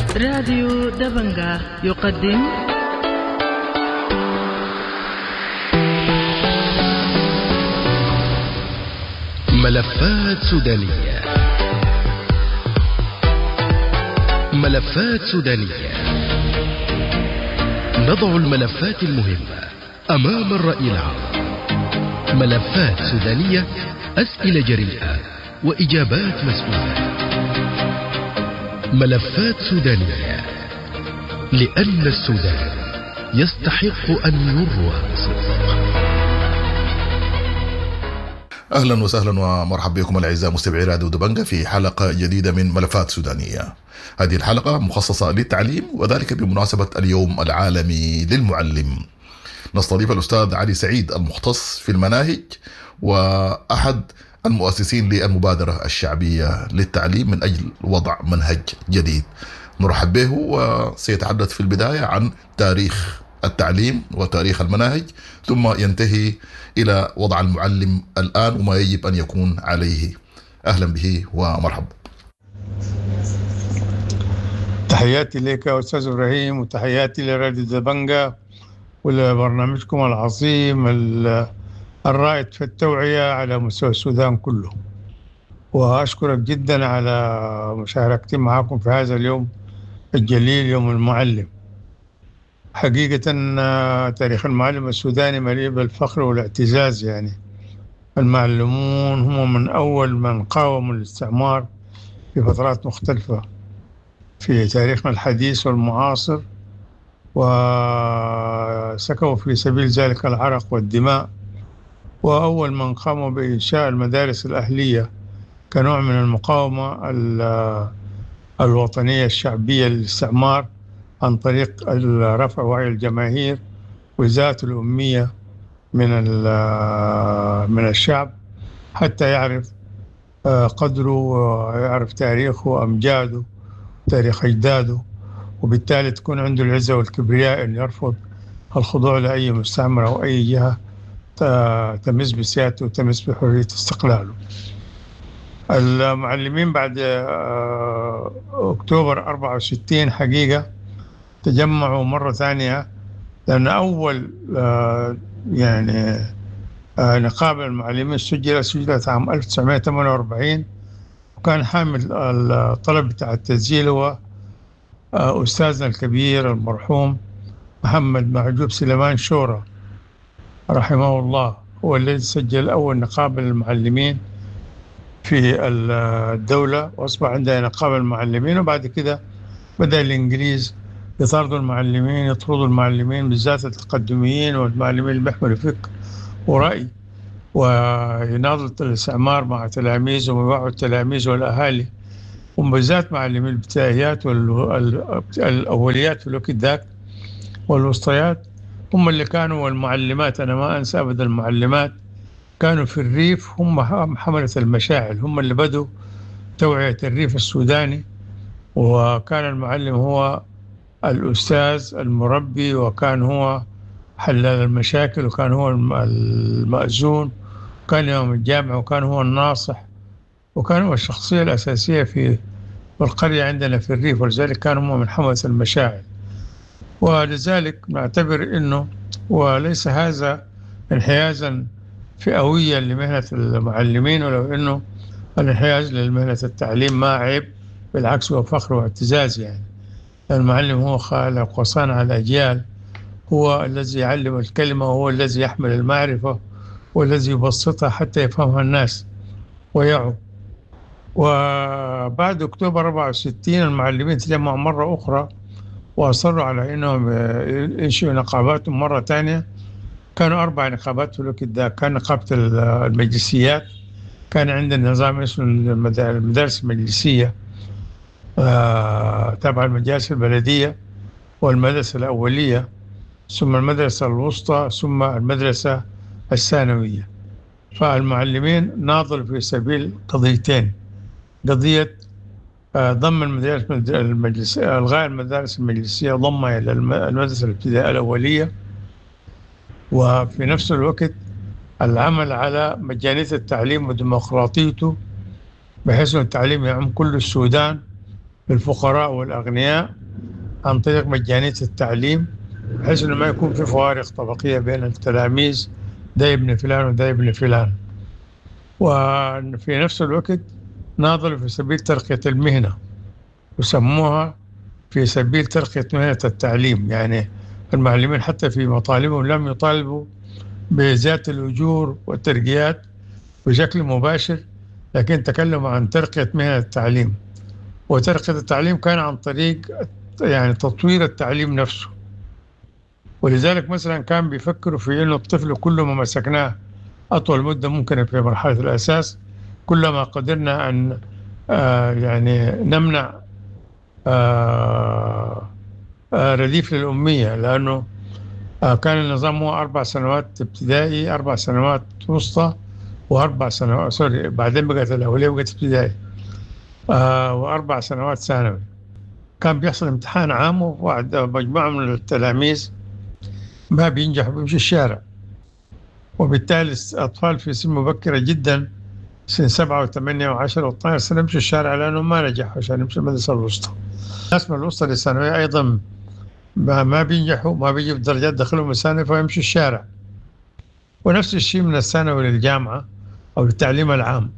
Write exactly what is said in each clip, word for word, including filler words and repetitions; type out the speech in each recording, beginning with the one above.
راديو دبنجا يقدم ملفات سودانية. ملفات سودانية، نضع الملفات المهمة أمام الرأي العام. ملفات سودانية، أسئلة جريئة وإجابات مسؤولة. ملفات سودانية، لأن السودان يستحق أن يروى بصدق. أهلا وسهلا ومرحبا بكم الأعزاء مستمعي راديو دبنجا في حلقة جديدة من ملفات سودانية. هذه الحلقة مخصصة للتعليم، وذلك بمناسبة اليوم العالمي للمعلم. نستضيف الأستاذ علي سعيد المختص في المناهج وأحد المؤسسين للمبادرة الشعبية للتعليم من أجل وضع منهج جديد. نرحب به، وسيتحدث في البداية عن تاريخ التعليم وتاريخ المناهج، ثم ينتهي إلى وضع المعلم الآن وما يجب أن يكون عليه. أهلا به ومرحبا. تحياتي لك أستاذ إبراهيم، وتحياتي لراديو دبنجا ولبرنامجكم العظيم الرائد في التوعية على مستوى السودان كله. وأشكرك جدا على مشاركتي معكم في هذا اليوم الجليل، يوم المعلم. حقيقة تاريخ المعلم السوداني مليء بالفخر والاعتزاز. يعني المعلمون هم من أول من قاوموا الاستعمار في فترات مختلفة في تاريخنا الحديث والمعاصر، وسكوا في سبيل ذلك العرق والدماء. وأول من قاموا بإنشاء المدارس الأهلية كنوع من المقاومة الوطنية الشعبية للاستعمار، عن طريق رفع وعي الجماهير وإزالة الأمية من من الشعب، حتى يعرف قدره ويعرف تاريخه وأمجاده تاريخ أجداده، وبالتالي تكون عنده العزة والكبرياء أن يرفض الخضوع لأي مستعمر أو أي جهة تمس بسيادته وتمس بحرية استقلاله. المعلمين بعد أكتوبر أربعة وستين حقيقة تجمعوا مرة ثانية، لأن أول يعني نقابة المعلمين سجلت سجلت عام ألف وتسعمائة وثمانية وأربعين، وكان حامل الطلب بتاع التسجيل هو أستاذنا الكبير المرحوم محمد معجوب سليمان شورى رحمه الله. هو الذي سجل أول نقابة للمعلمين في الدولة، وأصبح عندنا نقابة المعلمين. وبعد كده بدأ الإنجليز يطاردوا المعلمين، يطردوا المعلمين بالذات التقدميين والمعلمين اللي بيحملوا فكر ورأي، ويناضلوا الاستعمار مع تلاميذهم ويوعوا التلاميذ والأهالي، وبالذات معلمين الابتدائيات والأوليات في الوقت ذاك والوسطيات. هم اللي كانوا، والمعلمات أنا ما أنسى أبدا المعلمات كانوا في الريف، هم حملة المشاعل، هم اللي بدوا توعية الريف السوداني. وكان المعلم هو الأستاذ المربي، وكان هو حلال المشاكل، وكان هو المأذون، وكان يوم الجامعة، وكان هو الناصح، وكان هو الشخصية الأساسية في القرية عندنا في الريف، ولذلك كان هو من حملة المشاعر. ولذلك نعتبر أنه وليس هذا انحيازا فئويا لمهنة المعلمين، ولو أنه الانحياز لمهنة التعليم ما عيب، بالعكس هو فخر واعتزاز. يعني المعلم هو خالق وصانع الأجيال، هو الذي يعلم الكلمة، وهو الذي يحمل المعرفة، والذي يبسطها حتى يفهمها الناس ويعوا. وبعد أكتوبر أربعة وستين المعلمين تجمعوا مرة أخرى، وأصروا على أنهم ينشئوا نقاباتهم مرة ثانية. كانوا أربع نقابات في الوقت ده. كان نقابة المجلسيات، كان عندنا نظام اسمه المدارس المجلسية تبع المجالس البلدية، والمدرسة الأولية، ثم المدرسة الوسطى، ثم المدرسة الثانوية. فالمعلمين ناضلوا في سبيل قضيتين: قضية ضم المدارس المجلسية، إلغاء المدارس المجلسية، ضمها إلى المدرسة الابتدائية الأولية، وفي نفس الوقت العمل على مجانية التعليم وديمقراطيته، بحيث أن التعليم يعم كل السودان للفقراء والأغنياء عن طريق مجانية التعليم، بحيث أنه ما يكون في فوارق طبقية بين التلاميذ، ده ابن فلان وده ابن فلان. وفي نفس الوقت ناضلوا في سبيل ترقية المهنة، وسموها في سبيل ترقية مهنة التعليم. يعني المعلمين حتى في مطالبهم لم يطالبوا بزيادة الأجور والترقيات بشكل مباشر، لكن تكلموا عن ترقية مهنة التعليم. وترقية التعليم كان عن طريق يعني تطوير التعليم نفسه. ولذلك مثلا كان بيفكروا في أنه الطفل كل ما مسكناه أطول مدة ممكنة في مرحلة الأساس، كلما قدرنا أن آه يعني نمنع آه آه رديف للأمية، لأنه آه كان النظام هو أربع سنوات ابتدائي، أربع سنوات وسطى، وأربع سنوات سوري بعدين بقت الأولية بقت ابتدائي، آه وأربع سنوات ثانوي. كان بيحصل امتحان عام، وواحد مجموعة من التلاميذ ما بينجح بيمشي الشارع، وبالتالي الأطفال في سن مبكرة جدا سن سبعة وثمانية وعشرة واثناشر سنة يمشوا الشارع لأنه ما نجحوا عشان يمشوا المدرسة الوسطى. الناس من الوسطى للثانوية أيضا ما بينجحوا، ما بيجيب درجات دخلهم الثانوي فيمشوا الشارع. ونفس الشيء من الثانوي للجامعة أو للتعليم العام.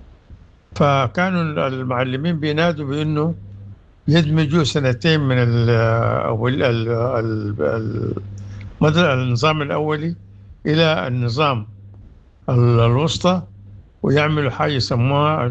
فكانوا المعلمين بينادوا بأنه يدمجوا سنتين من ال أو ال ال النظام الأولي إلى النظام الوسطى، ويعملوا حاجة يسموها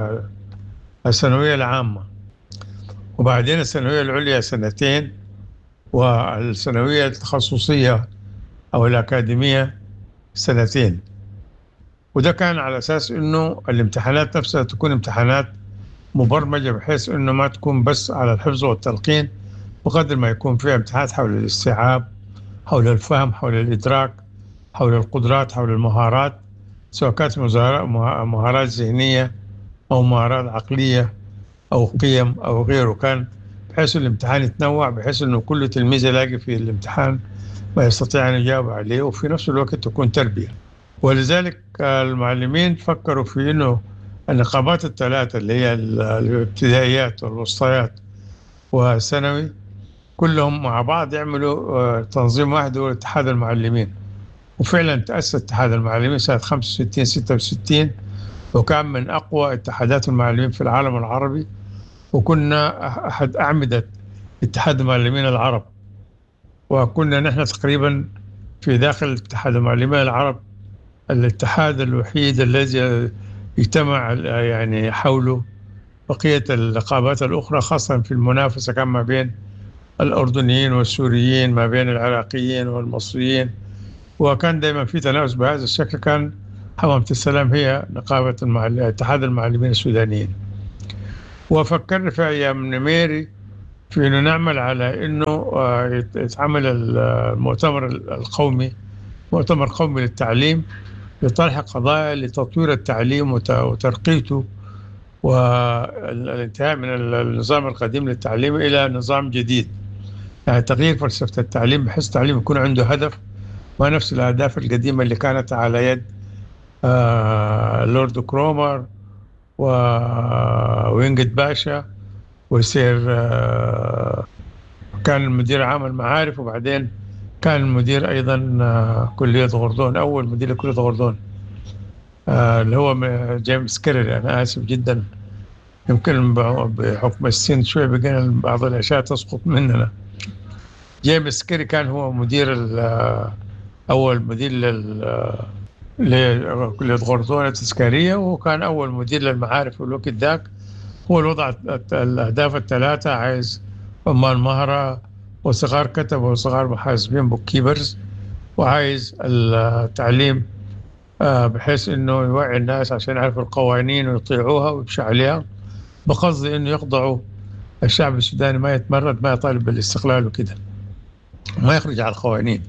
الثانوية العامة، وبعدين الثانوية العليا سنتين، والثانوية التخصصية أو الأكاديمية سنتين. وده كان على أساس أنه الامتحانات نفسها تكون امتحانات مبرمجة، بحيث أنه ما تكون بس على الحفظ والتلقين، بقدر ما يكون فيها امتحانات حول الاستيعاب، حول الفهم، حول الإدراك، حول القدرات، حول المهارات، سواء كانت مهارات ذهنية أو مهارات عقلية أو قيم أو غيره. كان بحيث الامتحان يتنوع، بحيث أنه كل تلميذ يلاقي في الامتحان ما يستطيع أن يجاوب عليه، وفي نفس الوقت تكون تربية. ولذلك المعلمين فكروا في أنه النقابات الثلاثة اللي هي الابتدائيات والوسطيات والثانوي كلهم مع بعض يعملوا تنظيم واحد هو اتحاد المعلمين. وفعلا تأسس اتحاد المعلمين سنة خمسة وستين ستة وستين، وكان من أقوى اتحادات المعلمين في العالم العربي، وكنا أحد أعمدة اتحاد المعلمين العرب. وكنا نحن تقريبا في داخل اتحاد المعلمين العرب الاتحاد الوحيد الذي يجتمع يعني حوله بقية النقابات الأخرى، خاصة في المنافسة كان ما بين الأردنيين والسوريين، ما بين العراقيين والمصريين، وكان دائما في تنافس بهذا الشكل. كان حمامة السلام هي نقابة المعلم اتحاد المعلمين السودانيين. وفكرنا في أيام نميري في أنه نعمل على أنه يتعمل المؤتمر القومي، مؤتمر قومي للتعليم، لطرح قضايا لتطوير التعليم وترقيته، والانتهاء من النظام القديم للتعليم إلى نظام جديد، يعني تغيير فلسفة التعليم بحيث التعليم يكون عنده هدف، ما نفس الأهداف القديمة اللي كانت على يد آه لورد كرومر ووينجت باشا ويصير آه كان المدير عام المعارف، وبعدين كان المدير أيضا آه كلية غردون، أول مدير كلية غردون آه اللي هو جيمس كيري. أنا آسف جدا، يمكن بحكم السن شوي بقينا بعض الأشياء تسقط مننا. جيمس كيري كان هو مدير أول مدير لكلية غردون التذكارية، وكان أول مدير للمعارف في الوقت ذاك. هو اللي وضع الأهداف الثلاثة، عايز عمال مهرة وصغار كتب وصغار محاسبين بوك كيبرز، وعايز التعليم بحيث إنه يوعي الناس عشان يعرفوا القوانين ويطيعوها ويمشوا عليها، بقصد إنه يخضعوا الشعب السوداني ما يتمرد، ما يطالب بالاستقلال وكده، ما يخرج على القوانين.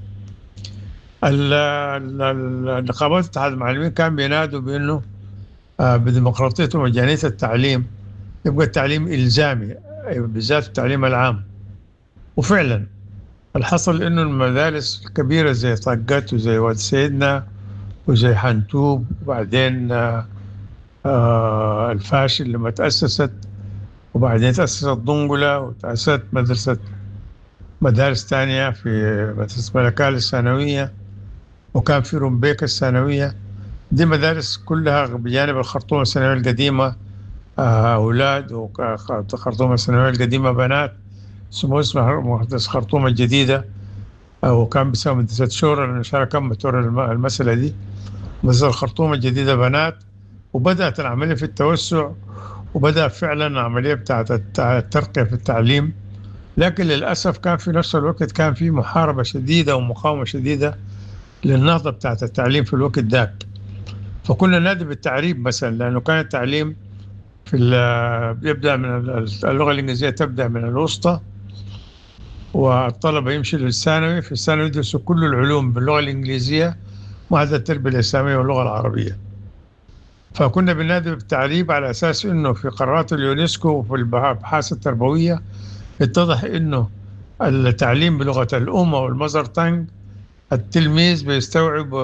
النقابات اتحاد المعلمين كان بينادوا بأنه بديمقراطية ومجانية التعليم يبقى التعليم إلزامي، بالذات التعليم العام. وفعلا الحصل إنه المدارس الكبيرة زي طاقات وزي واد سيدنا وزي حنتوب، وبعدين الفاشل لما تأسست وبعدين تأسست ضنقلة، وتأسست مدرسة مدارس تانية في مدرسة ملكال الثانوية، وكان في رومبيك الثانوية. دي مدارس كلها بجانب الخرطوم الثانوية القديمة أولاد، وخرطوم الثانوية القديمة بنات، اسمه اسمها مدرسة خرطوم الجديدة، وكان بيسمى مدرسة شورى لأن شارع كم بتور المسألة دي. مدرسة الخرطوم الجديدة بنات، وبدأت العملية في التوسع، وبدأ فعلا العملية بتاعت الترقية في التعليم. لكن للأسف كان في نفس الوقت كان في محاربة شديدة ومقاومة شديدة للنهضة بتاعت التعليم في الوقت ذاك. فكنا نادي بالتعريب مثلا، لأنه كان التعليم في يبدأ من اللغة الإنجليزية، تبدأ من الوسطى، والطلبة يمشي للثانوي. في الثانوي يدرسوا كل العلوم باللغة الإنجليزية ما عدا التربية الإسلامية واللغة العربية. فكنا بننادي بالتعريب على أساس إنه في قرارات اليونسكو وفي الأبحاث التربوية اتضح إنه التعليم بلغة الأم أو المذر تانج التلميذ بيستوعب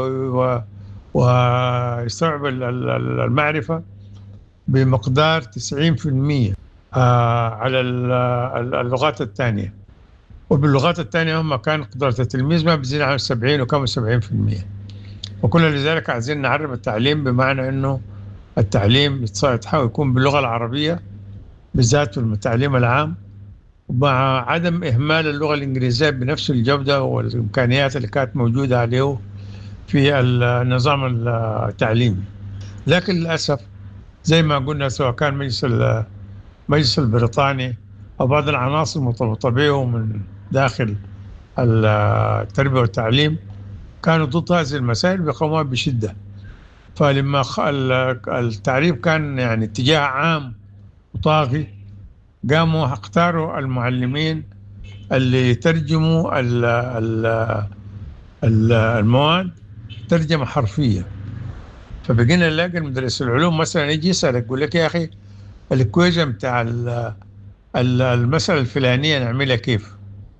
ويستوعب المعرفة بمقدار تسعين بالمئة على اللغات الثانية، وباللغات الثانية هم كان قدرة التلميذ ما بيزيد عن سبعين وكم سبعين بالمئة. وكل لذلك عايزين نعرف التعليم بمعنى إنه التعليم يحاول يكون باللغة العربية بالذات في التعليم العام، مع عدم إهمال اللغة الإنجليزية بنفس الجودة والإمكانيات اللي كانت موجودة عليه في النظام التعليمي. لكن للأسف زي ما قلنا، سواء كان مجلس المجلس البريطاني أو بعض العناصر المرتبطة به من داخل التربية والتعليم كانوا ضد هذه المسائل بيقوموا بشدة. فلما التعريب كان يعني اتجاه عام وطاغي، قاموا اختاروا المعلمين اللي ترجموا المواد ترجمة حرفية. فبقينا نلاقي المدرس العلوم مثلا يجي يسألك يقول لك يا أخي الإكويجن بتاع المسألة الفلانية نعملها كيف؟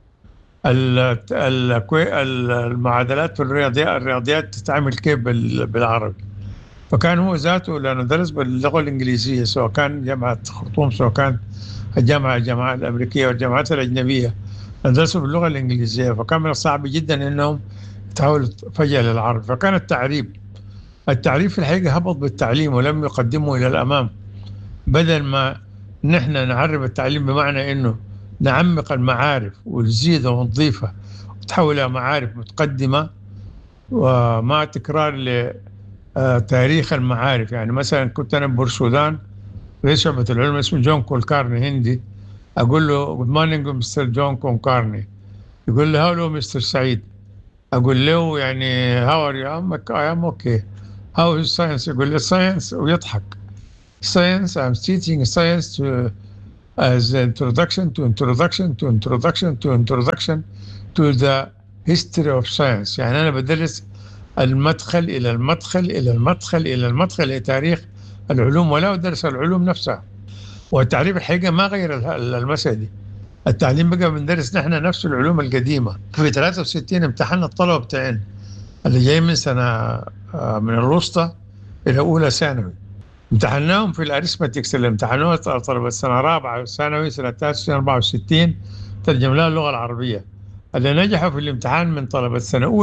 المعادلات في الرياضيات الرياضيات تتعمل كيف بالعربي؟ فكان هو ذاته لأنه درس باللغة الإنجليزية، سواء كان جامعة خرطوم سواء كان الجامعة الجامعة الأمريكية والجامعات الأجنبية درسوا باللغة الإنجليزية، فكان من الصعب جدا إنهم يتحولوا فجأة للعربي. فكان التعريب التعريب في الحقيقة هبط بالتعليم ولم يقدمه إلى الأمام، بدل ما نحن نعرب التعليم بمعنى إنه نعمق المعارف ونزيدها ونضيفها وتحولها معارف متقدمة وما تكرار لتاريخ المعارف. يعني مثلا كنت أنا ببورسودان رئيس شعبة العلوم اسمه جون كولكارني هندي، أقول له good morning مستر جون كولكارني، يقول له هاولو مستر سعيد، أقول له يعني how are you؟ I am okay. How is science؟ يقول لي science ويضحك. Science I'm teaching science to as introduction to introduction to introduction to introduction to the history of science. يعني أنا بدرس المدخل إلى المدخل إلى المدخل إلى المدخل إلى تاريخ العلوم، ولا أدرس العلوم نفسها. والتعريب الحقيقة ما غير المسألة دي، التعليم بقى بندرس نحن نفس العلوم القديمة. في ثلاثة وستين امتحان الطلبة بتاعين اللي جاي من سنة من الوسطى إلى أولى ثانوي، امتحناهم في الأريثماتكس اللي امتحنوها طلبة سنة رابعة ثانوي سنة ثلاثة أربعة وستين، ترجم لها اللغة العربية. اللي نجحوا في الامتحان من طلبة سنة أولى